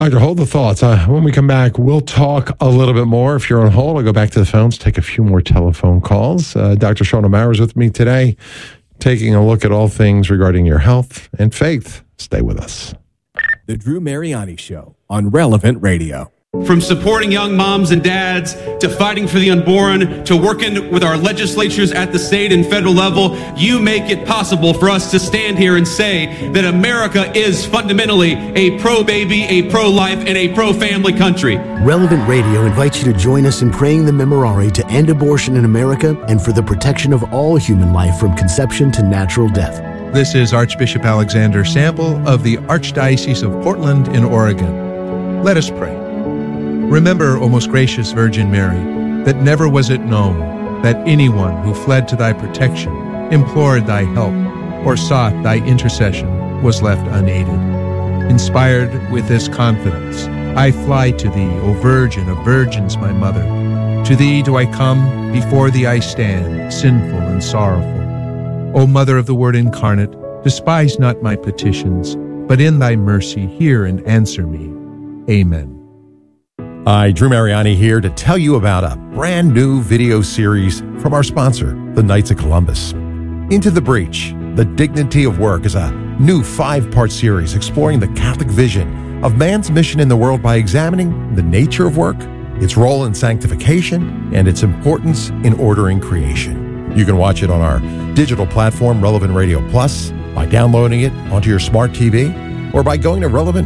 Dr. Hold the thoughts. When we come back, we'll talk a little bit more. If you're on hold, I'll go back to the phones, take a few more telephone calls. Dr. Sean O'Mara is with me today, taking a look at all things regarding your health and faith. Stay with us. The Drew Mariani Show on Relevant Radio. From supporting young moms and dads, to fighting for the unborn, to working with our legislatures at the state and federal level, you make it possible for us to stand here and say that America is fundamentally a pro-baby, a pro-life, and a pro-family country. Relevant Radio invites you to join us in praying the Memorare to end abortion in America and for the protection of all human life from conception to natural death. This is Archbishop Alexander Sample of the Archdiocese of Portland in Oregon. Let us pray. Remember, O most gracious Virgin Mary, that never was it known that anyone who fled to thy protection, implored thy help, or sought thy intercession was left unaided. Inspired with this confidence, I fly to thee, O Virgin of Virgins, my Mother. To thee do I come, before thee I stand, sinful and sorrowful. O Mother of the Word incarnate, despise not my petitions, but in thy mercy hear and answer me. Amen. Hi, Drew Mariani here to tell you about a brand new video series from our sponsor, the Knights of Columbus. Into the Breach, The Dignity of Work is a new 5-part series exploring the Catholic vision of man's mission in the world by examining the nature of work, its role in sanctification, and its importance in ordering creation. You can watch it on our digital platform, Relevant Radio Plus, by downloading it onto your smart TV, or by going to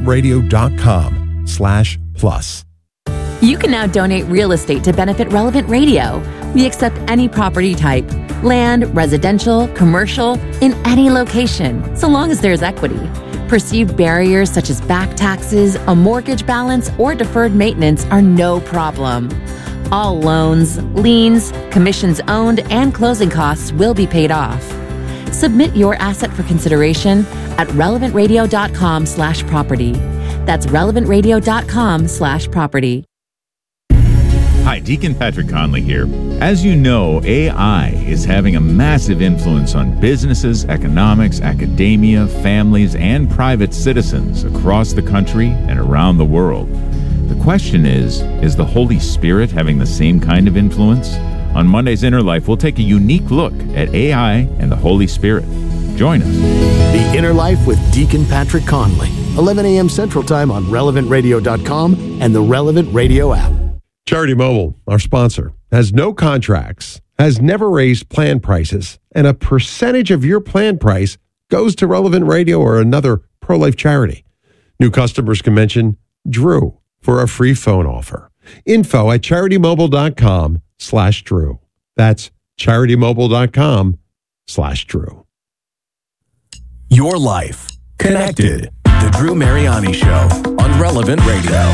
relevantradio.com/plus. You can now donate real estate to benefit Relevant Radio. We accept any property type, land, residential, commercial, in any location, so long as there's equity. Perceived barriers such as back taxes, a mortgage balance, or deferred maintenance are no problem. All loans, liens, commissions owned, and closing costs will be paid off. Submit your asset for consideration at relevantradio.com/property. That's relevantradio.com/property. Hi, Deacon Patrick Conley here. As you know, AI is having a massive influence on businesses, economics, academia, families, and private citizens across the country and around the world. The question is the Holy Spirit having the same kind of influence? On Monday's Inner Life, we'll take a unique look at AI and the Holy Spirit. Join us. The Inner Life with Deacon Patrick Conley, 11 a.m. Central Time on relevantradio.com and the Relevant Radio app. Charity Mobile, our sponsor, has no contracts, has never raised plan prices, and a percentage of your plan price goes to Relevant Radio or another pro-life charity. New customers can mention Drew for a free phone offer. Info at CharityMobile.com/Drew. That's CharityMobile.com/Drew. Your life connected. The Drew Mariani Show on Relevant Radio.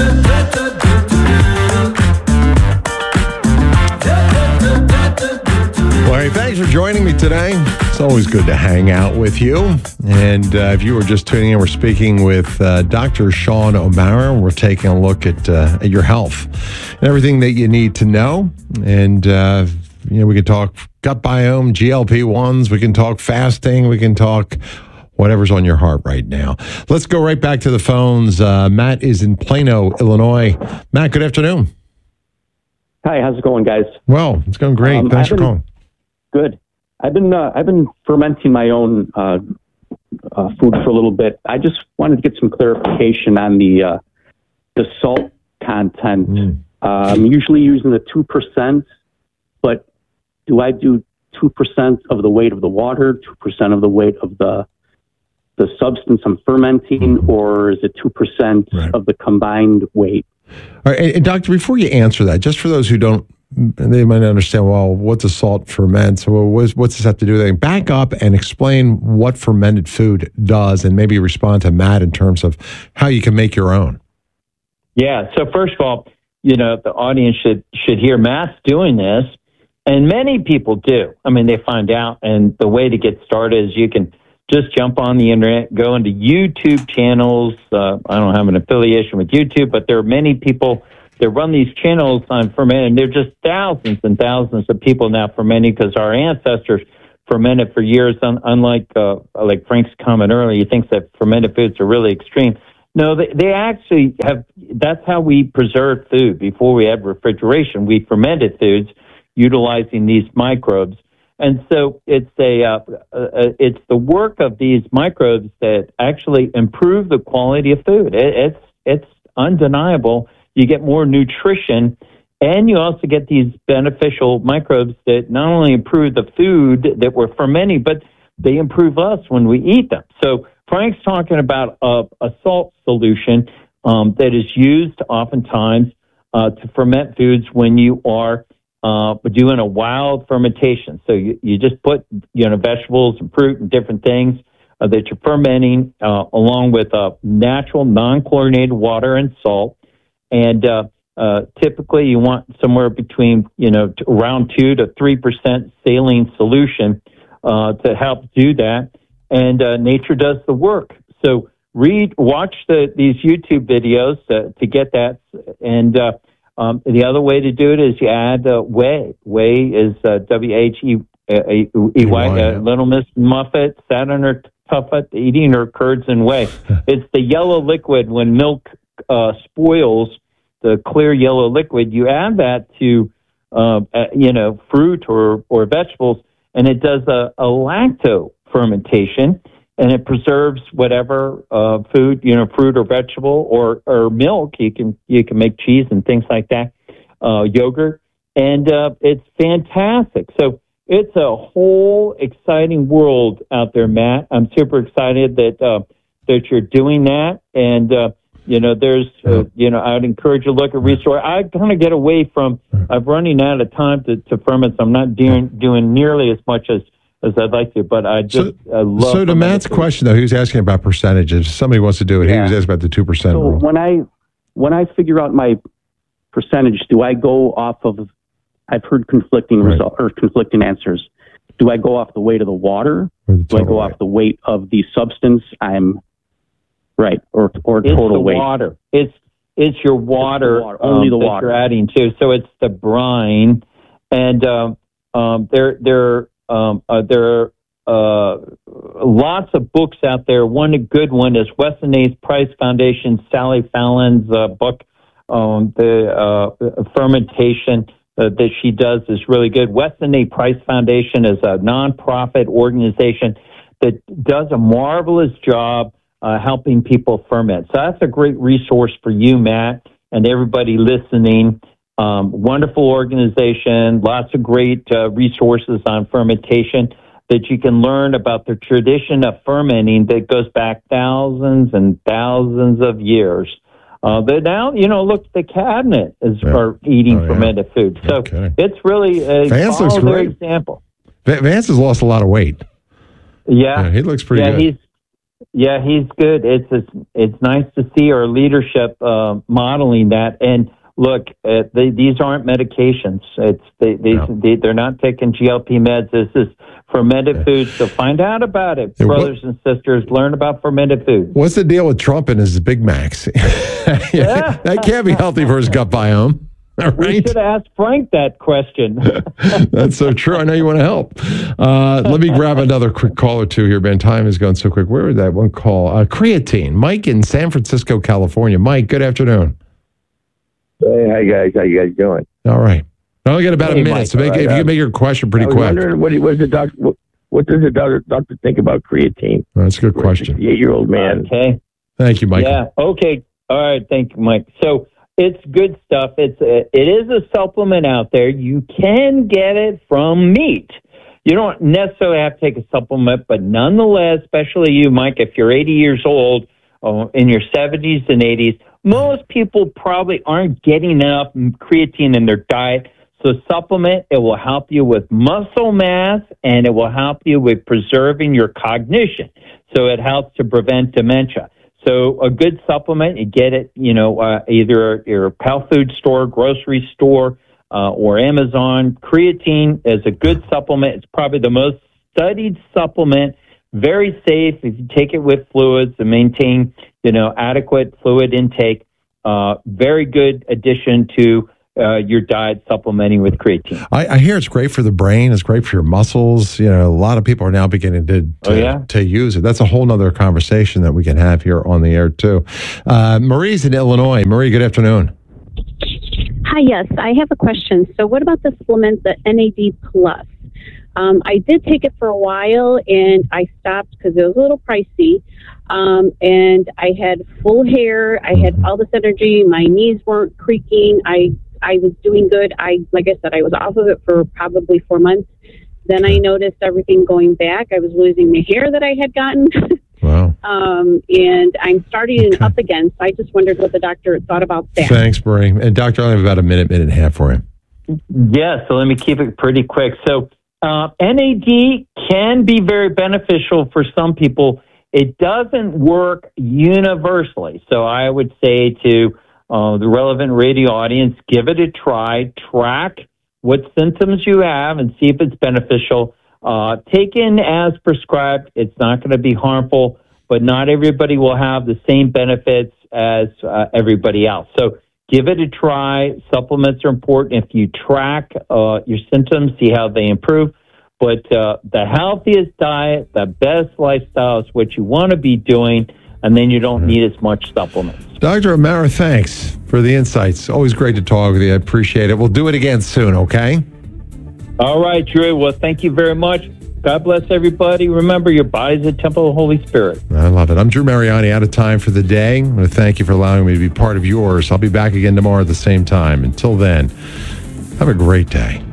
Well, hey, thanks for joining me today. It's always good to hang out with you. And if you were just tuning in, we're speaking with Dr. Sean O'Mara. We're taking a look at your health and everything that you need to know. And, we can talk gut biome, GLP-1s. We can talk fasting. We can talk whatever's on your heart right now. Let's go right back to the phones. Matt is in Plano, Illinois. Matt, good afternoon. Hi, how's it going, guys? Well, it's going great. Thanks for calling. Good. I've been fermenting my own food for a little bit. I just wanted to get some clarification on the salt content. I'm usually using the 2%, but do I do 2% of the weight of the water, 2% of the weight of the substance I'm fermenting, or is it 2% of the combined weight? All right, and Doctor, before you answer that, just for those who don't, they might not understand, well, what's a salt ferment? So what's this have to do with anything? Back up and explain what fermented food does, and maybe respond to Matt in terms of how you can make your own. Yeah, so first of all, the audience should hear Matt's doing this, and many people do. I mean, they find out, and the way to get started is you can just jump on the internet, go into YouTube channels. I don't have an affiliation with YouTube, but there are many people that run these channels on fermenting. And they're just thousands and thousands of people now fermenting because our ancestors fermented for years. Unlike like Frank's comment earlier, he thinks that fermented foods are really extreme. No, they actually have. That's how we preserve food. Before we had refrigeration, we fermented foods utilizing these microbes. And so it's the work of these microbes that actually improve the quality of food. It's undeniable. You get more nutrition, and you also get these beneficial microbes that not only improve the food that we're fermenting, but they improve us when we eat them. So Frank's talking about a salt solution that is used oftentimes to ferment foods when you are doing a wild fermentation. So you just put vegetables and fruit and different things that you're fermenting along with natural non-chlorinated water and salt. And typically you want somewhere between around 2 to 3% saline solution to help do that. And nature does the work. So watch these YouTube videos to get that. And the other way to do it is you add whey. Whey is W-H-E-Y. Little Miss Muffet sat on her tuffet eating her curds and whey. It's the yellow liquid. When milk spoils, the clear yellow liquid, you add that to fruit or vegetables, and it does a lacto fermentation, and it preserves whatever food, fruit or vegetable or milk. You can make cheese and things like that, yogurt, and it's fantastic. So it's a whole exciting world out there, Matt. I'm super excited that you're doing that, and there's I would encourage you to look at resource. I kind of get away from. I'm running out of time to ferment, so I'm not doing nearly as much as I'd like to, but I just love. So to Matt's question, though, he was asking about percentages. Somebody wants to do it. Yeah. He was asking about the 2% rule. When I figure out my percentage, do I go off of? I've heard conflicting results or conflicting answers. Do I go off the weight of the water? Do I go off the weight of the substance I'm right or total weight? Water. It's your water. Only the water you're adding to. So it's the brine, and there are lots of books out there. One good one is Weston A. Price Foundation, Sally Fallon's book, the fermentation that she does is really good. Weston A. Price Foundation is a nonprofit organization that does a marvelous job helping people ferment. So that's a great resource for you, Matt, and everybody listening. Wonderful organization, lots of great resources on fermentation that you can learn about the tradition of fermenting that goes back thousands and thousands of years. But now, look, the cabinet are eating fermented food. So it's really a follow example. Vance has lost a lot of weight. Yeah. He looks pretty good. He's good. It's nice to see our leadership modeling that. And look, these aren't medications. They're not taking GLP meds. This is fermented food. So find out about it, brothers and sisters. Learn about fermented food. What's the deal with Trump and his Big Macs? That can't be healthy for his gut biome. All right. We should ask Frank that question. That's so true. I know you want to help. Let me grab another quick call or two here, Ben. Time is going so quick. Where was that one call? Creatine. Mike in San Francisco, California. Mike, good afternoon. Hey, hi guys. How you guys doing? All right. I only got about a minute, Mike, so if you can make your question pretty quick. I was wondering, what does the doctor think about creatine? Well, that's a good question. 8-year-old man. Okay. Thank you, Mike. Yeah. Okay. All right. Thank you, Mike. So it's good stuff. It is a supplement out there. You can get it from meat. You don't necessarily have to take a supplement, but nonetheless, especially you, Mike, if you're 80 years old, in your 70s and 80s, most people probably aren't getting enough creatine in their diet. So supplement, it will help you with muscle mass, and it will help you with preserving your cognition. So it helps to prevent dementia. So a good supplement, you get it, either your health food store, grocery store, or Amazon. Creatine is a good supplement. It's probably the most studied supplement. Very safe if you take it with fluids and maintain, adequate fluid intake. Very good addition to your diet supplementing with creatine. I hear it's great for the brain. It's great for your muscles. You know, a lot of people are now beginning to use it. That's a whole nother conversation that we can have here on the air too. Marie's in Illinois. Marie, good afternoon. Hi, yes, I have a question. So what about the supplement, the NAD Plus? I did take it for a while and I stopped because it was a little pricey. And I had full hair. I had all this energy. My knees weren't creaking. I was doing good. Like I said, I was off of it for probably 4 months. Then I noticed everything going back. I was losing the hair that I had gotten. Wow. And I'm starting up again. So I just wondered what the doctor thought about that. Thanks, Marie. And doctor, I have about a minute and a half for him. Yeah, so let me keep it pretty quick. So NAD can be very beneficial for some people. It doesn't work universally. So I would say to the Relevant Radio audience, give it a try, track what symptoms you have and see if it's beneficial. Taken as prescribed, it's not going to be harmful, but not everybody will have the same benefits as everybody else. So give it a try. Supplements are important. If you track your symptoms, see how they improve. But the healthiest diet, the best lifestyle is what you want to be doing, and then you don't need as much supplements. Dr. O'Mara, thanks for the insights. Always great to talk with you. I appreciate it. We'll do it again soon, okay? All right, Drew. Well, thank you very much. God bless everybody. Remember, your body's a temple of the Holy Spirit. I love it. I'm Drew Mariani, out of time for the day. I want to thank you for allowing me to be part of yours. I'll be back again tomorrow at the same time. Until then, have a great day.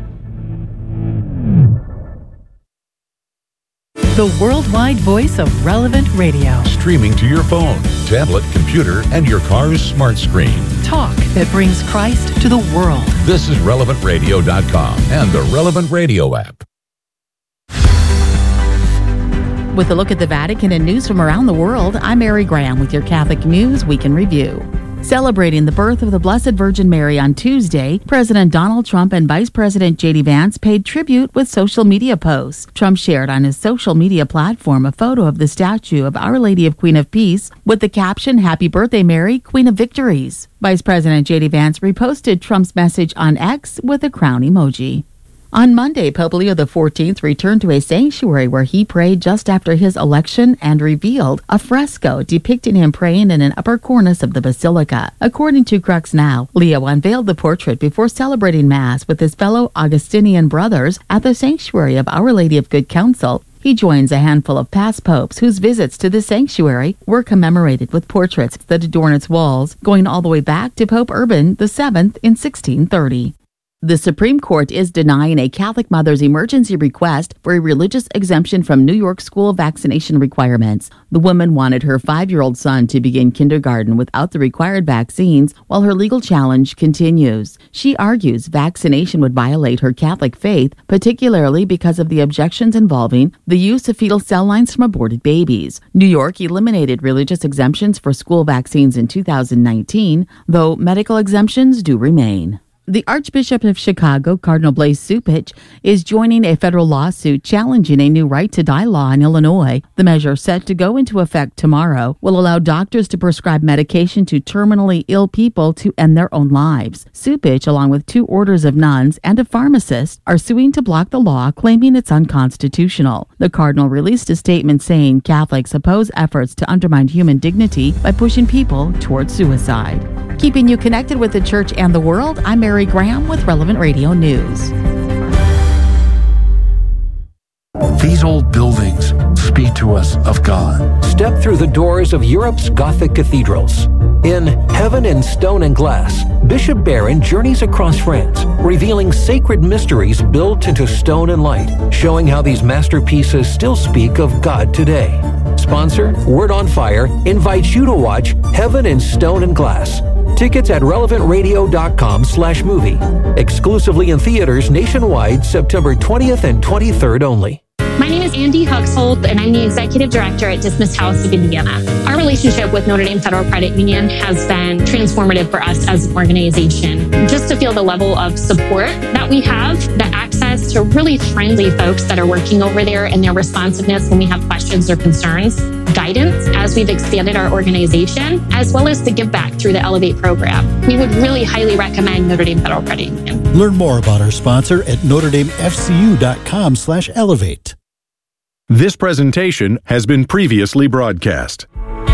The worldwide voice of Relevant Radio. Streaming to your phone, tablet, computer, and your car's smart screen. Talk that brings Christ to the world. This is RelevantRadio.com and the Relevant Radio app. With a look at the Vatican and news from around the world, I'm Mary Graham with your Catholic News Week in Review. Celebrating the birth of the Blessed Virgin Mary on Tuesday, President Donald Trump and Vice President J.D. Vance paid tribute with social media posts. Trump shared on his social media platform a photo of the statue of Our Lady of Queen of Peace with the caption, "Happy Birthday, Mary, Queen of Victories." Vice President J.D. Vance reposted Trump's message on X with a crown emoji. On Monday, Pope Leo XIV returned to a sanctuary where he prayed just after his election and revealed a fresco depicting him praying in an upper cornice of the basilica. According to Crux Now, Leo unveiled the portrait before celebrating Mass with his fellow Augustinian brothers at the sanctuary of Our Lady of Good Counsel. He joins a handful of past popes whose visits to the sanctuary were commemorated with portraits that adorn its walls, going all the way back to Pope Urban VII in 1630. The Supreme Court is denying a Catholic mother's emergency request for a religious exemption from New York school vaccination requirements. The woman wanted her 5-year-old son to begin kindergarten without the required vaccines while her legal challenge continues. She argues vaccination would violate her Catholic faith, particularly because of the objections involving the use of fetal cell lines from aborted babies. New York eliminated religious exemptions for school vaccines in 2019, though medical exemptions do remain. The Archbishop of Chicago, Cardinal Blaise Cupich, is joining a federal lawsuit challenging a new right-to-die law in Illinois. The measure, set to go into effect tomorrow, will allow doctors to prescribe medication to terminally ill people to end their own lives. Cupich, along with 2 orders of nuns and a pharmacist, are suing to block the law, claiming it's unconstitutional. The cardinal released a statement saying Catholics oppose efforts to undermine human dignity by pushing people toward suicide. Keeping you connected with the church and the world, I'm Mary Graham with Relevant Radio News. These old buildings speak to us of God. Step through the doors of Europe's Gothic cathedrals. In Heaven in Stone and Glass, Bishop Barron journeys across France, revealing sacred mysteries built into stone and light, showing how these masterpieces still speak of God today. Sponsor, Word on Fire, invites you to watch Heaven in Stone and Glass. Tickets at relevantradio.com/movie. Exclusively in theaters nationwide, September 20th and 23rd only. My name is Andy Huxhold, and I'm the Executive Director at Dismissed House of Indiana. Our relationship with Notre Dame Federal Credit Union has been transformative for us as an organization. Just to feel the level of support that we have, the access to really friendly folks that are working over there, and their responsiveness when we have questions or concerns. guidance as we've expanded our organization, as well as to give back through the Elevate program. We would really highly recommend Notre Dame Federal Credit Union. Learn more about our sponsor at NotreDameFCU.com/elevate. This presentation has been previously broadcast.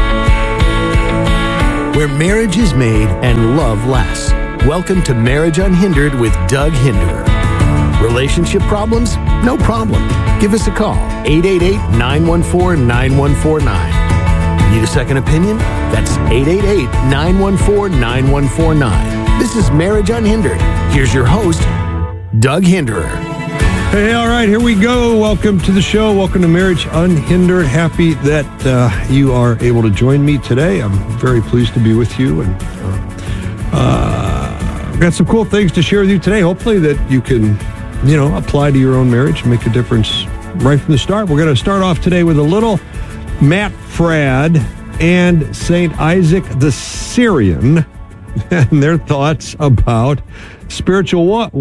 Where marriage is made and love lasts. Welcome to Marriage Unhindered with Doug Hinderer. Relationship problems? No problem. Give us a call, 888-914-9149. Need a second opinion? That's 888-914-9149. This is Marriage Unhindered. Here's your host, Doug Hinderer. Hey, all right, here we go. Welcome to the show. Welcome to Marriage Unhindered. Happy that you are able to join me today. I'm very pleased to be with you, and I've got some cool things to share with you today. Hopefully that you can, apply to your own marriage and make a difference right from the start. We're going to start off today with a little Matt Fradd and St. Isaac the Syrian and their thoughts about spiritual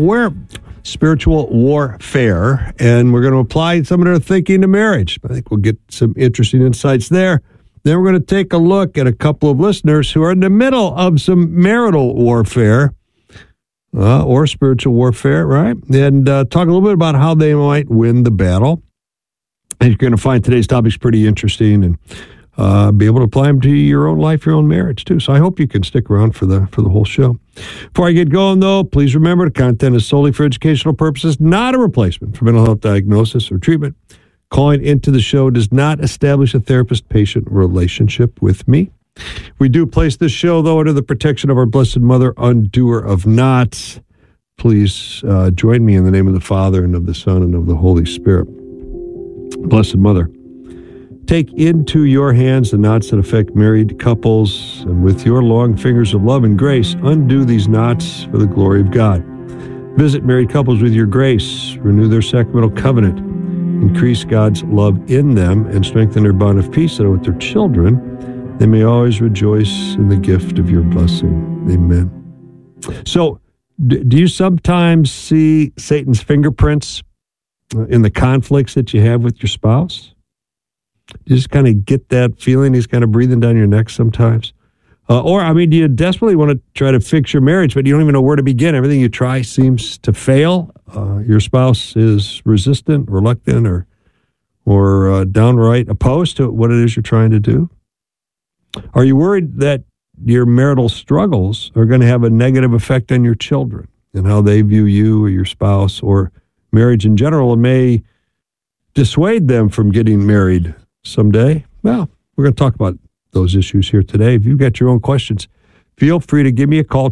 warfare, and we're going to apply some of their thinking to marriage. I think we'll get some interesting insights there. Then we're going to take a look at a couple of listeners who are in the middle of some marital warfare or spiritual warfare, right? And talk a little bit about how they might win the battle. And you're going to find today's topics pretty interesting and be able to apply them to your own life, your own marriage, too. So I hope you can stick around for the whole show. Before I get going, though, please remember the content is solely for educational purposes, not a replacement for mental health diagnosis or treatment. Calling into the show does not establish a therapist-patient relationship with me. We do place this show, though, under the protection of our Blessed Mother, undoer of knots. Please join me in the name of the Father, and of the Son, and of the Holy Spirit. Blessed Mother, take into your hands the knots that affect married couples, and with your long fingers of love and grace, undo these knots for the glory of God. Visit married couples with your grace, renew their sacramental covenant, increase God's love in them, and strengthen their bond of peace so that with their children, they may always rejoice in the gift of your blessing. Amen. So, do you sometimes see Satan's fingerprints in the conflicts that you have with your spouse? You just kind of get that feeling he's kind of breathing down your neck sometimes? Do you desperately want to try to fix your marriage, but you don't even know where to begin? Everything you try seems to fail. Your spouse is resistant, reluctant, or downright opposed to what it is you're trying to do? Are you worried that your marital struggles are going to have a negative effect on your children and how they view you or your spouse or marriage in general, and may dissuade them from getting married someday? Well, we're going to talk about those issues here today. If you've got your own questions, feel free to give me a call,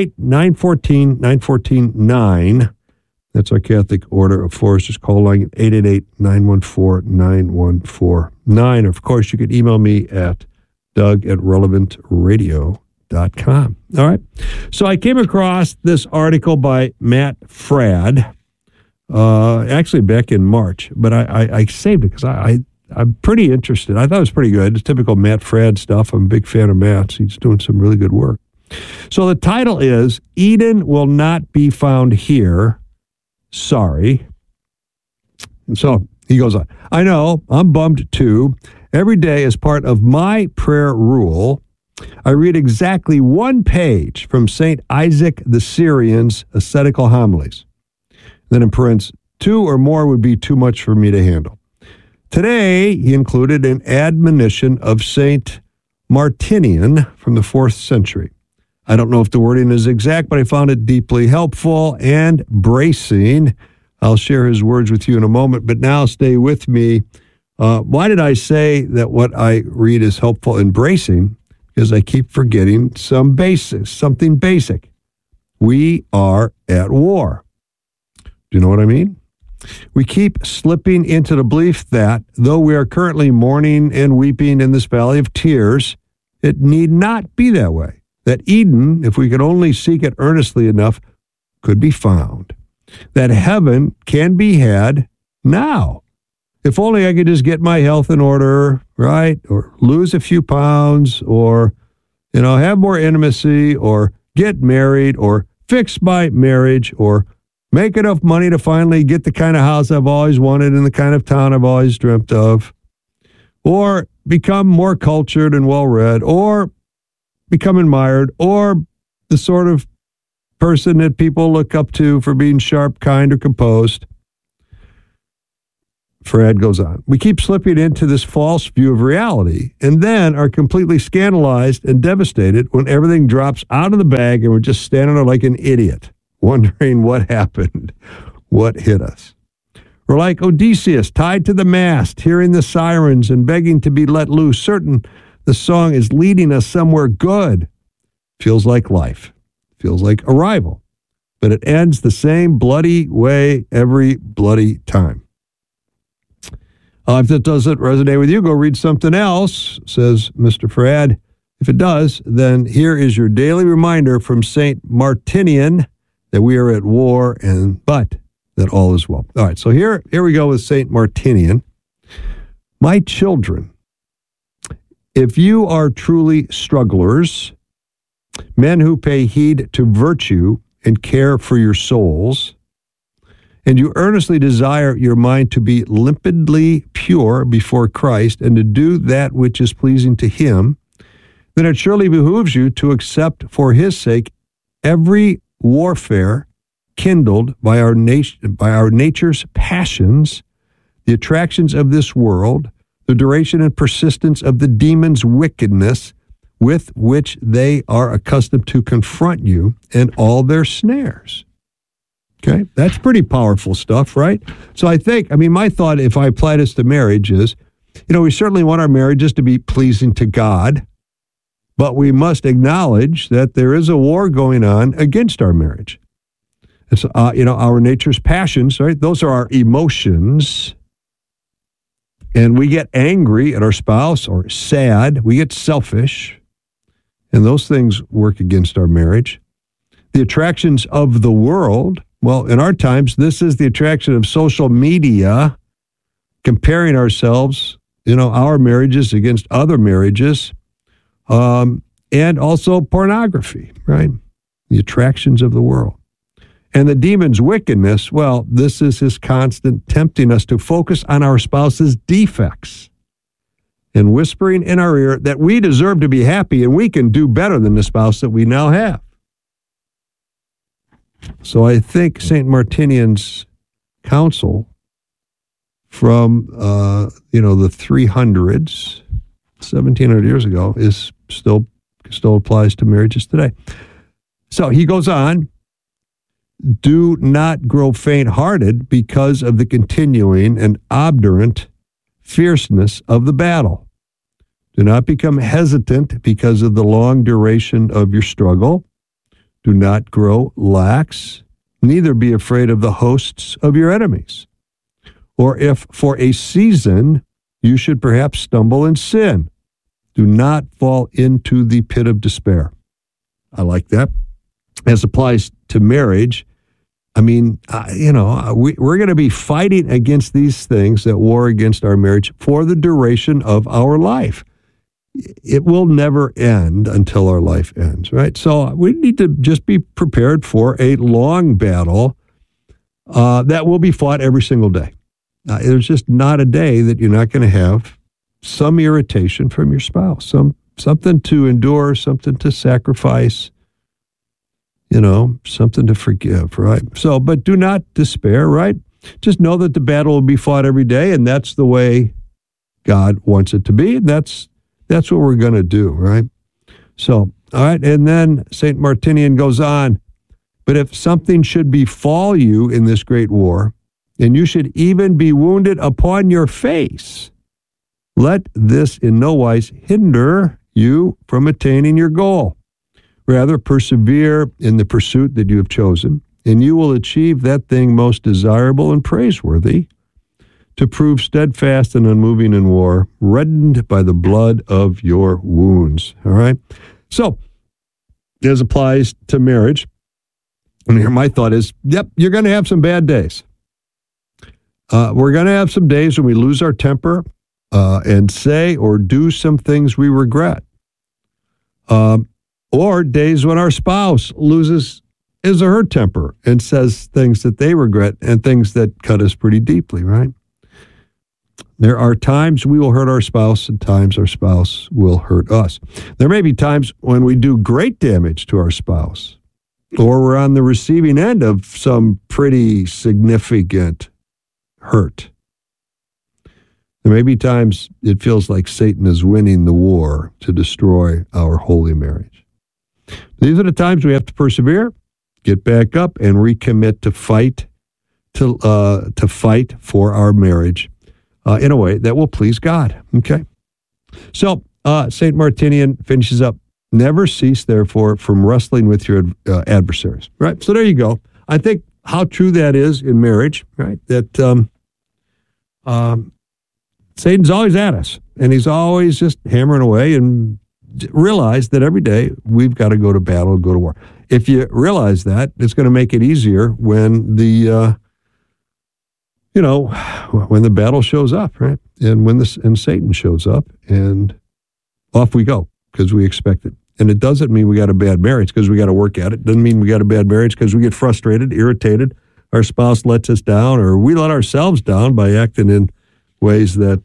888-914-9. That's our Catholic Order of Foresters call line at 888-914-9149. Of course, you can email me at doug@relevantradio.com. All right. So I came across this article by Matt Fradd, actually back in March, but I saved it because I'm pretty interested. I thought it was pretty good. It's typical Matt Fradd stuff. I'm a big fan of Matt's. He's doing some really good work. So the title is, Eden Will Not Be Found Here. Sorry. And so he goes on. I know, I'm bummed too. Every day as part of my prayer rule, I read exactly one page from St. Isaac the Syrian's ascetical homilies. Then in parentheses, 2 or more would be too much for me to handle. Today, he included an admonition of St. Martinian from the 4th century. I don't know if the wording is exact, but I found it deeply helpful and bracing. I'll share his words with you in a moment, but now stay with me. Why did I say that what I read is helpful and bracing? Because I keep forgetting something basic. We are at war. Do you know what I mean? We keep slipping into the belief that, though we are currently mourning and weeping in this valley of tears, it need not be that way. That Eden, if we could only seek it earnestly enough, could be found. That heaven can be had now. If only I could just get my health in order, right? Or lose a few pounds, or, have more intimacy, or get married, or fix my marriage, or make enough money to finally get the kind of house I've always wanted in the kind of town I've always dreamt of. Or become more cultured and well-read, or become admired, or the sort of person that people look up to for being sharp, kind, or composed. Fred goes on. We keep slipping into this false view of reality and then are completely scandalized and devastated when everything drops out of the bag and we're just standing there like an idiot, wondering what happened, what hit us. We're like Odysseus, tied to the mast, hearing the sirens and begging to be let loose, certain the song is leading us somewhere good. Feels like life. Feels like arrival. But it ends the same bloody way every bloody time. If that doesn't resonate with you, go read something else, says Mr. Farad. If it does, then here is your daily reminder from St. Martinian that we are at war, but that all is well. All right, so here we go with St. Martinian. My children, if you are truly strugglers, men who pay heed to virtue and care for your souls, and you earnestly desire your mind to be limpidly pure before Christ and to do that which is pleasing to him, then it surely behooves you to accept for his sake every warfare kindled by our nature's passions, the attractions of this world, the duration and persistence of the demon's wickedness with which they are accustomed to confront you, and all their snares. Okay, that's pretty powerful stuff, right? So my thought, if I apply this to marriage, is, we certainly want our marriages to be pleasing to God, but we must acknowledge that there is a war going on against our marriage. It's, our nature's passions, right? Those are our emotions. And we get angry at our spouse or sad. We get selfish. And those things work against our marriage. The attractions of the world. Well, in our times, this is the attraction of social media, comparing ourselves, our marriages against other marriages, and also pornography, right? The attractions of the world. And the demon's wickedness, well, this is his constant tempting us to focus on our spouse's defects and whispering in our ear that we deserve to be happy and we can do better than the spouse that we now have. So I think St. Martinian's counsel from, the 300s, 1,700 years ago, is still applies to marriages today. So he goes on, do not grow faint-hearted because of the continuing and obdurate fierceness of the battle. Do not become hesitant because of the long duration of your struggle. Do not grow lax, neither be afraid of the hosts of your enemies. Or if for a season you should perhaps stumble in sin, do not fall into the pit of despair. I like that. As applies to marriage, we're going to be fighting against these things that war against our marriage for the duration of our life. It will never end until our life ends, right? So we need to just be prepared for a long battle that will be fought every single day. There's just not a day that you're not going to have some irritation from your spouse, something to endure, something to sacrifice, something to forgive, right? So, but do not despair, right? Just know that the battle will be fought every day, and that's the way God wants it to be, and that's what we're going to do, right? So, all right, and then St. Martinian goes on, but if something should befall you in this great war, and you should even be wounded upon your face, let this in no wise hinder you from attaining your goal. Rather, persevere in the pursuit that you have chosen, and you will achieve that thing most desirable and praiseworthy, to prove steadfast and unmoving in war, reddened by the blood of your wounds. All right? So, as applies to marriage, and here my thought is, you're going to have some bad days. We're going to have some days when we lose our temper and say or do some things we regret. Or days when our spouse loses his or her temper and says things that they regret and things that cut us pretty deeply, right? There are times we will hurt our spouse and times our spouse will hurt us. There may be times when we do great damage to our spouse or we're on the receiving end of some pretty significant hurt. There may be times it feels like Satan is winning the war to destroy our holy marriage. These are the times we have to persevere, get back up, and recommit to fight for our marriage in a way that will please God. Okay? So, St. Martinian finishes up, never cease, therefore, from wrestling with your adversaries. Right? So there you go. I think how true that is in marriage, right? That Satan's always at us, and he's always just hammering away, and realize that every day we've got to go to battle, go to war. If you realize that, it's going to make it easier when the when the battle shows up, right? And when Satan shows up, and off we go because we expect it. And it doesn't mean we got a bad marriage because we got to work at it. It doesn't mean we got a bad marriage because we get frustrated, irritated, our spouse lets us down, or we let ourselves down by acting in ways that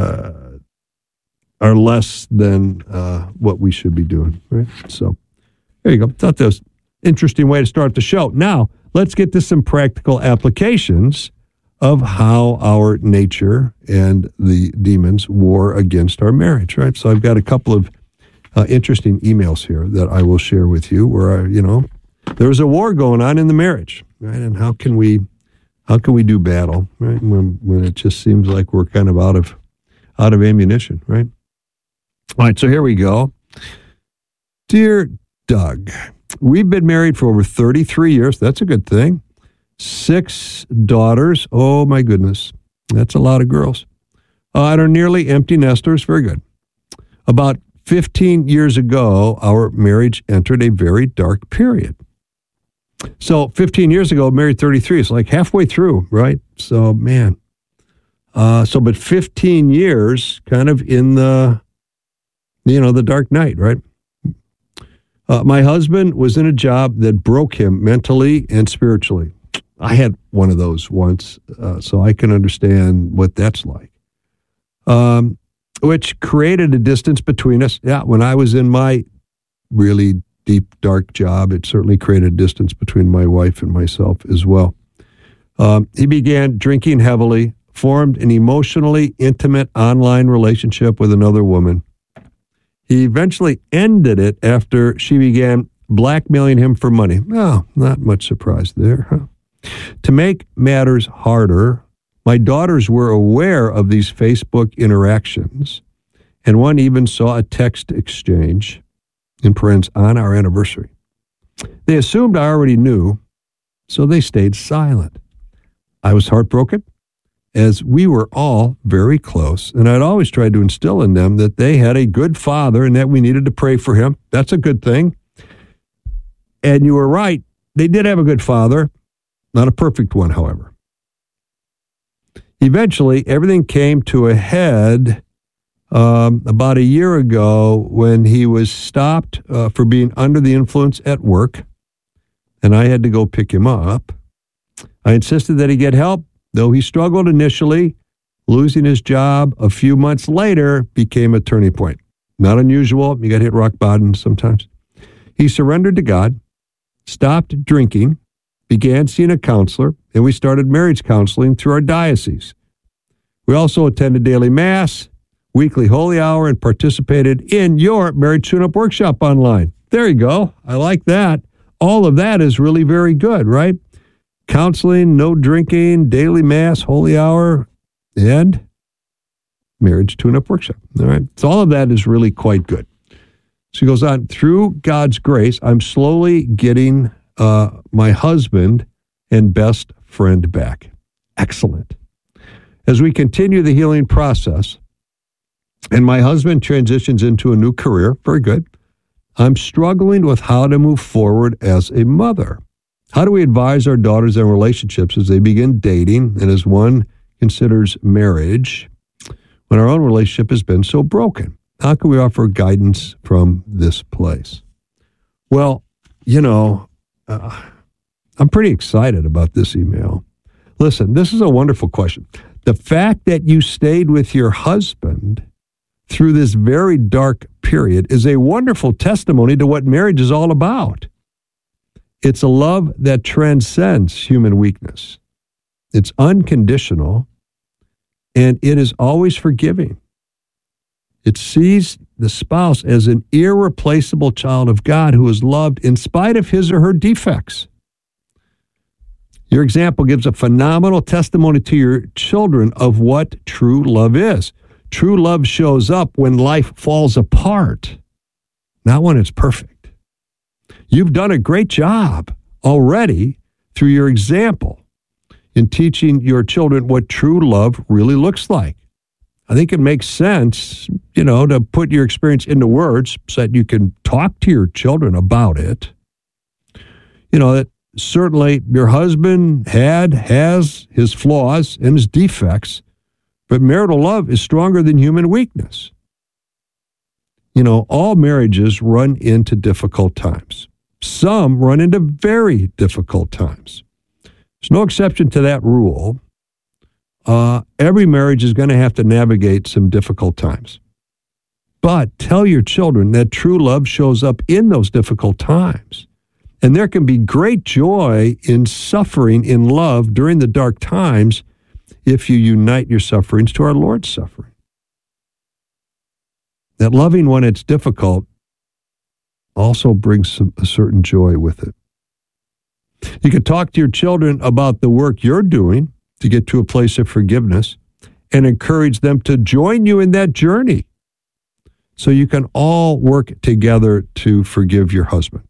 are less than what we should be doing, right? So there you go. Thought that was an interesting way to start the show. Now, let's get to some practical applications of how our nature and the demons war against our marriage, right? So I've got a couple of interesting emails here that I will share with you where, there's a war going on in the marriage, right? And how can we do battle, right? When it just seems like we're kind of out of ammunition, right? All right, so here we go. Dear Doug, we've been married for over 33 years. That's a good thing. 6 daughters. Oh, my goodness. That's a lot of girls. And are nearly empty nesters. Very good. About 15 years ago, our marriage entered a very dark period. So 15 years ago, married 33. It's like halfway through, right? So, man. But 15 years kind of in the dark night, right? My husband was in a job that broke him mentally and spiritually. I had one of those once, so I can understand what that's like. Which created a distance between us. Yeah, when I was in my really deep, dark job, it certainly created a distance between my wife and myself as well. He began drinking heavily, formed an emotionally intimate online relationship with another woman. He eventually ended it after she began blackmailing him for money. Oh, not much surprise there, huh? To make matters harder, my daughters were aware of these Facebook interactions, and one even saw a text exchange, in parentheses, on our anniversary. They assumed I already knew, so they stayed silent. I was heartbroken, as we were all very close, and I'd always tried to instill in them that they had a good father and that we needed to pray for him. That's a good thing. And you were right. They did have a good father. Not a perfect one, however. Eventually, everything came to a head about a year ago when he was stopped for being under the influence at work, and I had to go pick him up. I insisted that he get help, though he struggled initially. Losing his job a few months later became a turning point. Not unusual. You got to hit rock bottom sometimes. He surrendered to God, stopped drinking, began seeing a counselor, and we started marriage counseling through our diocese. We also attended daily mass, weekly holy hour, and participated in your marriage tune-up workshop online. There you go. I like that. All of that is really very good, right? Counseling, no drinking, daily mass, holy hour, and marriage tune-up workshop. All right. So all of that is really quite good. So he goes on, through God's grace, I'm slowly getting my husband and best friend back. Excellent. As we continue the healing process, and my husband transitions into a new career, very good, I'm struggling with how to move forward as a mother. How do we advise our daughters in relationships as they begin dating and as one considers marriage when our own relationship has been so broken? How can we offer guidance from this place? Well, I'm pretty excited about this email. Listen, this is a wonderful question. The fact that you stayed with your husband through this very dark period is a wonderful testimony to what marriage is all about. It's a love that transcends human weakness. It's unconditional, and it is always forgiving. It sees the spouse as an irreplaceable child of God who is loved in spite of his or her defects. Your example gives a phenomenal testimony to your children of what true love is. True love shows up when life falls apart, not when it's perfect. You've done a great job already through your example in teaching your children what true love really looks like. I think it makes sense, to put your experience into words so that you can talk to your children about it. That certainly your husband has his flaws and his defects, but marital love is stronger than human weakness. All marriages run into difficult times. Some run into very difficult times. There's no exception to that rule. Every marriage is going to have to navigate some difficult times. But tell your children that true love shows up in those difficult times. And there can be great joy in suffering in love during the dark times if you unite your sufferings to our Lord's suffering. That loving when it's difficult also brings a certain joy with it. You can talk to your children about the work you're doing to get to a place of forgiveness and encourage them to join you in that journey so you can all work together to forgive your husband.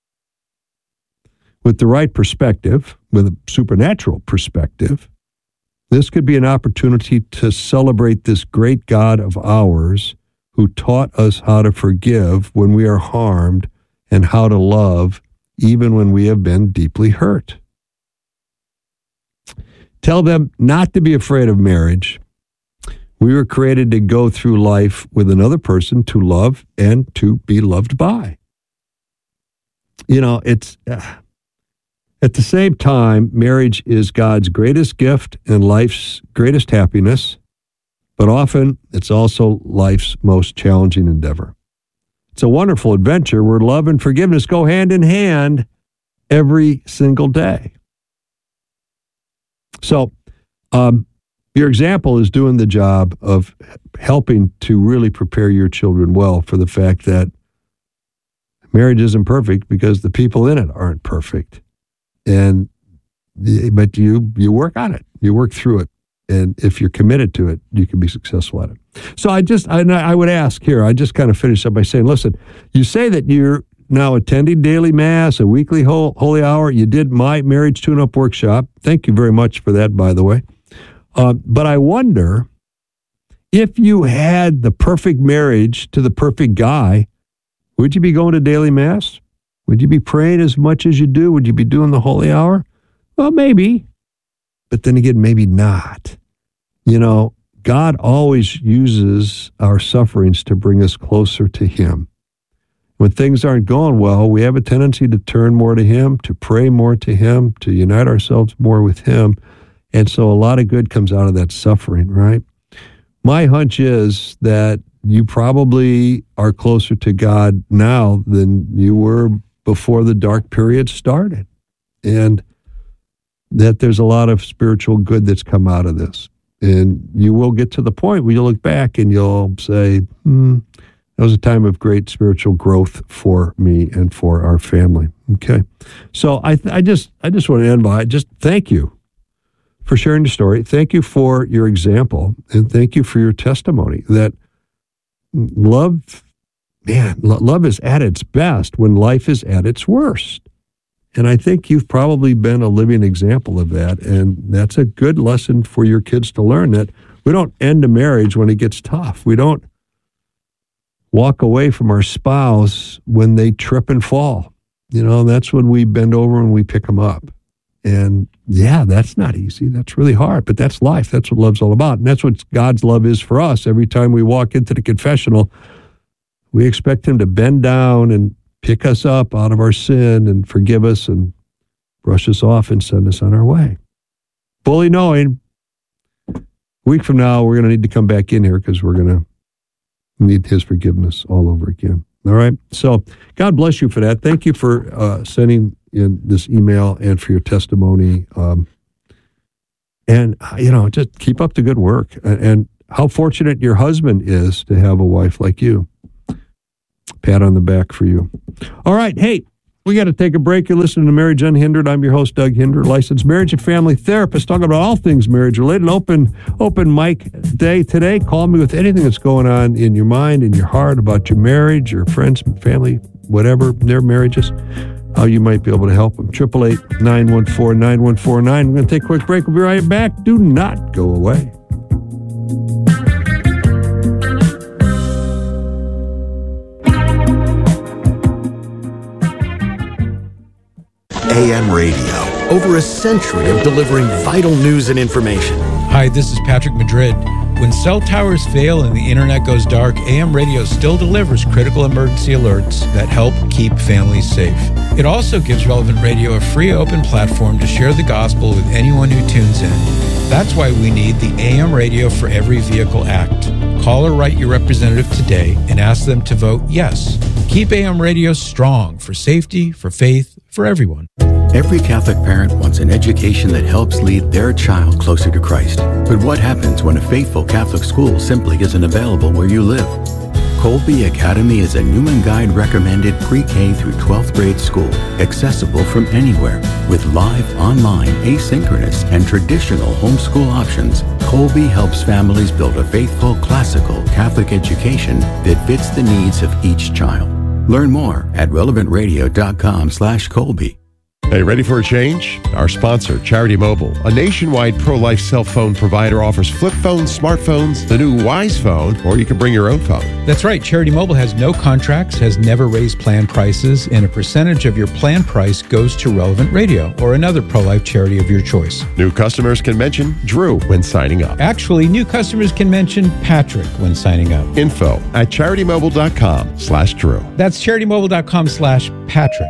With the right perspective, with a supernatural perspective, this could be an opportunity to celebrate this great God of ours who taught us how to forgive when we are harmed and how to love even when we have been deeply hurt. Tell them not to be afraid of marriage. We were created to go through life with another person to love and to be loved by. It's at the same time, marriage is God's greatest gift and life's greatest happiness, but often it's also life's most challenging endeavor. It's a wonderful adventure where love and forgiveness go hand in hand every single day. So, your example is doing the job of helping to really prepare your children well for the fact that marriage isn't perfect because the people in it aren't perfect. But you work on it. You work through it. And if you're committed to it, you can be successful at it. So I would ask here, I just kind of finish up by saying, listen, you say that you're now attending daily mass, a weekly holy hour. You did my marriage tune-up workshop. Thank you very much for that, by the way. But I wonder if you had the perfect marriage to the perfect guy, would you be going to daily mass? Would you be praying as much as you do? Would you be doing the holy hour? Well, maybe. But then again, maybe not. God always uses our sufferings to bring us closer to Him. When things aren't going well, we have a tendency to turn more to Him, to pray more to Him, to unite ourselves more with Him. And so a lot of good comes out of that suffering, right? My hunch is that you probably are closer to God now than you were before the dark period started. And that there's a lot of spiritual good that's come out of this. And you will get to the point where you'll look back and you'll say, that was a time of great spiritual growth for me and for our family. Okay. So I just want to end by just thank you for sharing your story. Thank you for your example. And thank you for your testimony that love is at its best when life is at its worst. And I think you've probably been a living example of that. And that's a good lesson for your kids to learn, that we don't end a marriage when it gets tough. We don't walk away from our spouse when they trip and fall. That's when we bend over and we pick them up. And that's not easy. That's really hard, but that's life. That's what love's all about. And that's what God's love is for us. Every time we walk into the confessional, we expect Him to bend down and pick us up out of our sin and forgive us and brush us off and send us on our way. Fully knowing week from now, we're going to need to come back in here because we're going to need his forgiveness all over again. All right? So God bless you for that. Thank you for sending in this email and for your testimony. And, just keep up the good work. And how fortunate your husband is to have a wife like you. Pat on the back for you. All right. Hey, we got to take a break. You're listening to Marriage Unhindered. I'm your host, Doug Hinder, licensed marriage and family therapist, talking about all things marriage related. Open mic day today. Call me with anything that's going on in your mind, in your heart, about your marriage, your friends, family, whatever, their marriages, how you might be able to help them. 888-914-9149. We're going to take a quick break. We'll be right back. Do not go away. AM radio. Over a century of delivering vital news and information. Hi, this is Patrick Madrid. When cell towers fail and the internet goes dark, AM radio still delivers critical emergency alerts that help keep families safe. It also gives Relevant Radio a free open platform to share the gospel with anyone who tunes in. That's why we need the AM Radio for Every Vehicle Act. Call or write your representative today and ask them to vote yes. Keep AM radio strong for safety, for faith, for everyone. Every Catholic parent wants an education that helps lead their child closer to Christ. But what happens when a faithful Catholic school simply isn't available where you live? Colby Academy is a Newman Guide recommended pre-K through 12th grade school, accessible from anywhere. With live, online, asynchronous, and traditional homeschool options, Colby helps families build a faithful, classical Catholic education that fits the needs of each child. Learn more at relevantradio.com/Colby. Hey, ready for a change? Our sponsor, Charity Mobile, a nationwide pro-life cell phone provider, offers flip phones, smartphones, the new Wise phone, or you can bring your own phone. That's right. Charity Mobile has no contracts, has never raised plan prices, and a percentage of your plan price goes to Relevant Radio or another pro-life charity of your choice. New customers can mention Drew when signing up. Actually, new customers can mention Patrick when signing up. Info at CharityMobile.com/Drew. That's CharityMobile.com/Patrick.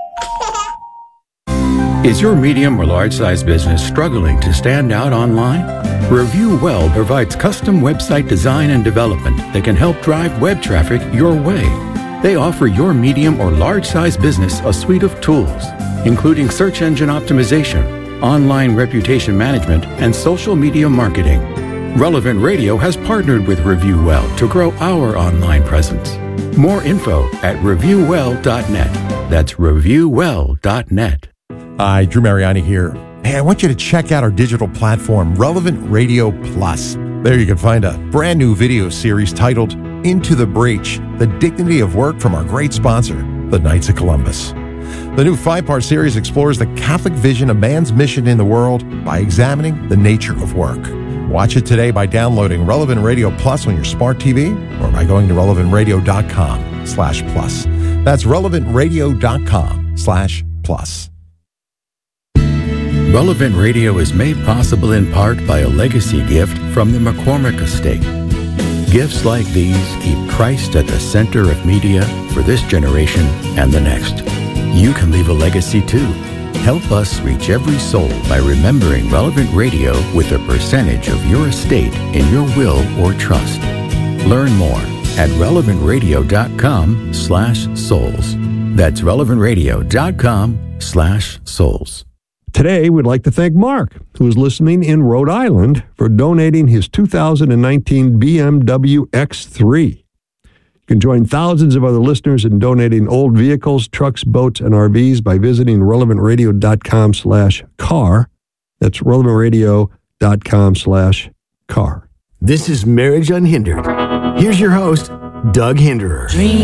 Is your medium or large-size business struggling to stand out online? Review Well provides custom website design and development that can help drive web traffic your way. They offer your medium or large-size business a suite of tools, including search engine optimization, online reputation management, and social media marketing. Relevant Radio has partnered with Review Well to grow our online presence. More info at reviewwell.net. That's reviewwell.net. Hi, Drew Mariani here. Hey, I want you to check out our digital platform, Relevant Radio Plus. There you can find a brand new video series titled Into the Breach, The Dignity of Work from our great sponsor, the Knights of Columbus. The new 5-part series explores the Catholic vision of man's mission in the world by examining the nature of work. Watch it today by downloading Relevant Radio Plus on your smart TV or by going to relevantradio.com/plus. That's relevantradio.com/plus. Relevant Radio is made possible in part by a legacy gift from the McCormick Estate. Gifts like these keep Christ at the center of media for this generation and the next. You can leave a legacy too. Help us reach every soul by remembering Relevant Radio with a percentage of your estate in your will or trust. Learn more at relevantradio.com/souls. That's relevantradio.com/souls. Today, we'd like to thank Mark, who is listening in Rhode Island, for donating his 2019 BMW X3. You can join thousands of other listeners in donating old vehicles, trucks, boats, and RVs by visiting relevantradio.com/car. That's relevantradio.com/car. This is Marriage Unhindered. Here's your host, Doug Hinderer.